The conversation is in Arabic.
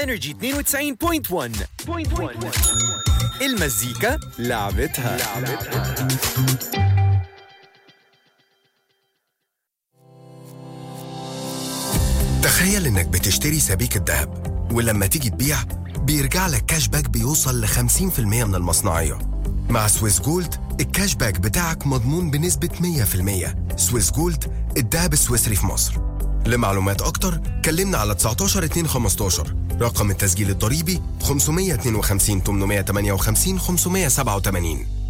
Energy 92.1. المزيكا لعبتها. تخيل إنك بتشتري سبيكة ذهب ولما تيجي تبيع بيرجع لك كاش باك بيوصل ل50% من المصنعية. مع سويس جولد الكاش باك بتاعك مضمون بنسبة 100%. سويس جولد الدهب السويسري في مصر. لمعلومات أكتر كلمنا على 19 2 15. رقم التسجيل الضريبي 552 858 587.